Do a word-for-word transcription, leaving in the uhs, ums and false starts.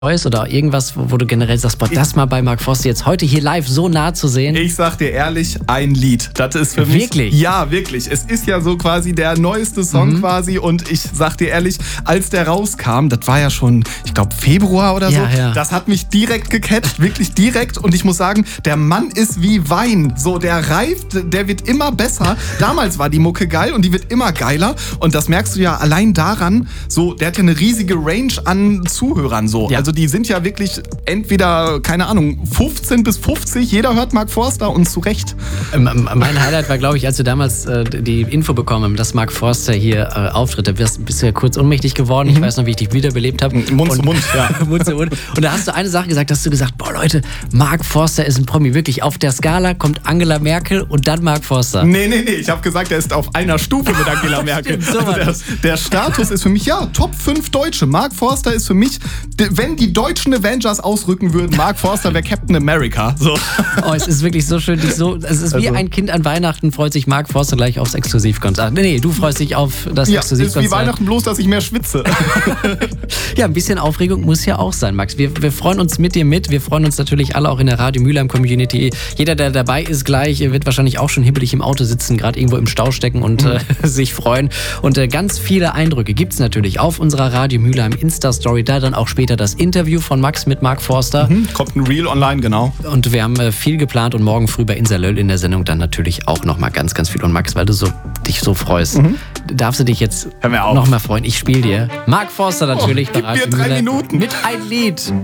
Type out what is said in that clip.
Neues oder irgendwas, wo, wo du generell sagst, boah, das mal bei Mark Forster jetzt heute hier live so nah zu sehen? Ich sag dir ehrlich, ein Lied. Das ist für mich... Wirklich? Ja, wirklich. Es ist ja so quasi der neueste Song Mhm. quasi und ich sag dir ehrlich, als der rauskam, das war ja schon, ich glaube Februar oder so, Ja, ja. das hat mich direkt gecatcht, wirklich direkt und ich muss sagen, der Mann ist wie Wein. So, der reift, der wird immer besser. Damals war die Mucke geil und die wird immer geiler und das merkst du ja allein daran, so, der hat ja eine riesige Range an Zuhörern so. Ja. Also die sind ja wirklich entweder, keine Ahnung, fünfzehn bis fünfzig, jeder hört Mark Forster und zu Recht. Ähm, mein Highlight war, glaube ich, als wir damals äh, die Info bekommen haben, dass Mark Forster hier äh, auftritt. Da bist, bist du ja kurz ohnmächtig geworden. Ich weiß noch, wie ich dich wiederbelebt habe. Mund zu Mund, ja. Mund zu Mund. Und da hast du eine Sache gesagt, hast du gesagt, boah Leute, Mark Forster ist ein Promi. Wirklich, auf der Skala kommt Angela Merkel und dann Mark Forster. Nee, nee, nee, ich habe gesagt, er ist auf einer Stufe mit Angela Merkel. Stimmt, so war Also das. der, der Status ist für mich, ja, Top fünf Deutsche. Mark Forster ist für mich, de- wenn die deutschen Avengers ausrücken würden, Mark Forster wäre Captain America. So. Oh, es ist wirklich so schön. Dich so, es ist wie Also- ein Kind an Weihnachten, freut sich Mark Forster gleich aufs Exklusivkonzert. Nee, nee, du freust dich auf das Ja, ist Exklusivkonzert. wie Weihnachten, bloß dass ich mehr schwitze. Ja, ein bisschen Aufregung muss ja auch sein, Max. Wir, wir freuen uns mit dir mit. Wir freuen uns natürlich alle auch in der Radio Mülheim Community. Jeder, der dabei ist gleich, wird wahrscheinlich auch schon hibbelig im Auto sitzen, gerade irgendwo im Stau stecken und Mhm. äh, sich freuen. Und äh, ganz viele Eindrücke gibt's natürlich auf unserer Radio Mülheim Insta-Story. Da dann auch später das Interview von Max mit Mark Forster. Hm, kommt ein Reel online, genau. Und wir haben äh, viel geplant und morgen früh bei Insa Löll in der Sendung dann natürlich auch nochmal ganz, ganz viel. Und Max, weil du so, dich so freust, darfst du dich jetzt Hör mir auf. nochmal freuen. Ich spiele dir Mark Forster natürlich Oh, bei gib mir Radio drei Mülheim Minuten. mit ein Lied.